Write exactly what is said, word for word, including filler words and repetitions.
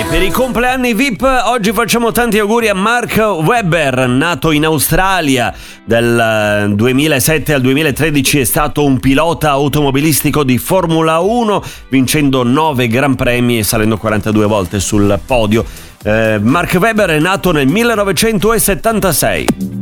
Per i compleanni V I P oggi facciamo tanti auguri a Mark Webber, nato in Australia dal duemilasette al duemilatredici, è stato un pilota automobilistico di Formula uno, vincendo nove Gran Premi e salendo quarantadue volte sul podio. Eh, Mark Webber è nato nel millenovecentosettantasei.